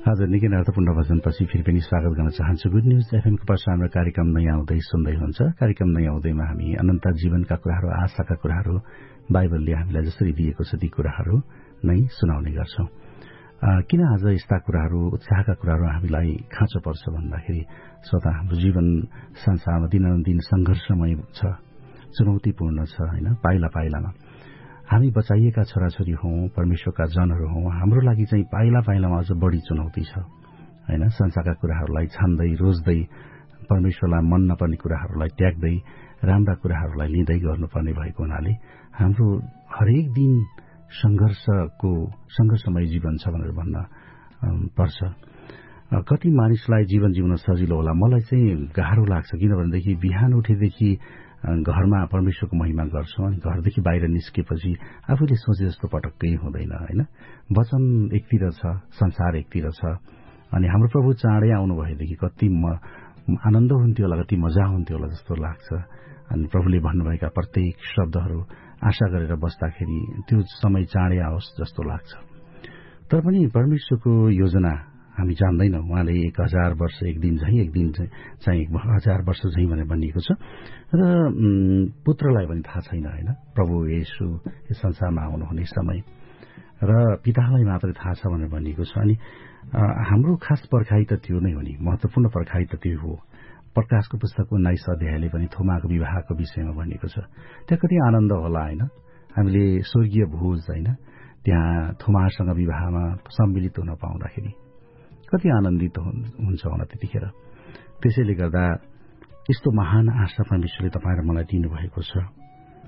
हजुर, निकै नै अर्थपूर्ण वचनपछि फेरि पनि स्वागत गर्न चाहन्छु। गुड न्युज एफएमको प्रसारण कार्यक्रम नै आउँदै सुन्दै हुन्छ। कार्यक्रम नै आउँदैमा हामी अनन्त जीवनका कुराहरू, आशाका कुराहरू, बाइबलले हामीलाई जसरी दिएको छ ती कुराहरू नै सुनाउने गर्छौं। किन आज यस्ता कुराहरू, उत्साहका कुराहरू हामीलाई खाँचो पर्छ भन्दाखेरि स्वतः हाम्रो जीवन संसारमा दिनानुदिन संघर्षमय छ, चुनौतीपूर्ण छ हैन। पाइला पाइलामा हामी बचाइएका छोराछोरी हौं, परमेश्वरका जनहरू हौं। हाम्रो लागि चाहिँ पाइला पाइलामा अझ बढी चुनौती छ हैन। संसारका कुराहरूलाई छान्दै रोज्दै, परमेश्वरलाई मन नपर्ने कुराहरूलाई त्याग्दै, राम्रा कुराहरूलाई लिँदै गर्नुपर्ने भएको हुनाले हाम्रो हरेक दिन संघर्षमय जीवन छ भनेर भन्न पर्छ। कति मानिसलाई जीवन जिउन सजिलो होला, मलाई चाहिँ गाह्रो लाग्छ। किनभनेदेखि बिहान उठेदेखि घरमा परमेश्वरको महिमा गर्छौं अनि घरदेखि बाहिर निस्केपछि आफूले सोचे जस्तो पटक्कै हुँदैन हैन। वचन एकतिर छ, संसार एकतिर छ अनि हाम्रो प्रभु चाँडै आउनु भएदेखि कति आनन्द हुन्थ्यो होला, कति मजा हुन्थ्यो होला जस्तो लाग्छ। अनि प्रभुले भन्नुभएका प्रत्येक शब्दहरू आशा गरेर बस्दाखेरि त्यो समय चाँडै आओस् जस्तो लाग्छ। तर पनि परमेश्वरको योजना हामी जान्दैनौं। उहाँले 1000 वर्ष एक दिन चाहिँ 1000 वर्ष झैं भनेर भनिएको छ र पुत्रलाई पनि थाहा छैन हैन। प्रभु येशू यस संसारमा आउनुहुने समय र पितालाई मात्रै थाहा छ भनेर भनिएको छ। अनि हाम्रो खास पर्खाइ त त्यो नै हो नि, महत्वपूर्ण पर्खाइ त त्यो हो। प्रकाशको पुस्तक 19 अध्यायले पनि थोमाको विवाहको विषयमा भनिएको छ। त्यहाँ कति आनन्द होला हैन। हामीले स्वर्गीय भोज हैन, त्यहाँ थोमासँग विवाहमा सम्मिलित हुन पाउँदाखेरि कति आनन्दित हुन्छ होला त्यतिखेर। त्यसैले गर्दा यस्तो महान आशा परमेश्वरले तपाईँ र मलाई दिनुभएको छ।